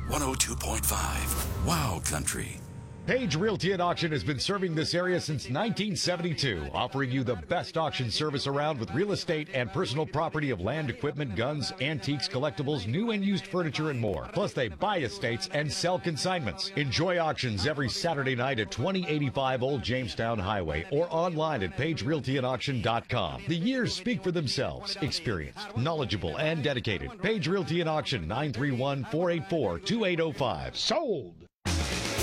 102.5 Wow Country. Page Realty and Auction has been serving this area since 1972, offering you the best auction service around with real estate and personal property of land, equipment, guns, antiques, collectibles, new and used furniture, and more. Plus, they buy estates and sell consignments. Enjoy auctions every Saturday night at 2085 Old Jamestown Highway or online at pagerealtyandauction.com. The years speak for themselves. Experienced, knowledgeable, and dedicated. Page Realty and Auction, 931-484-2805. Sold!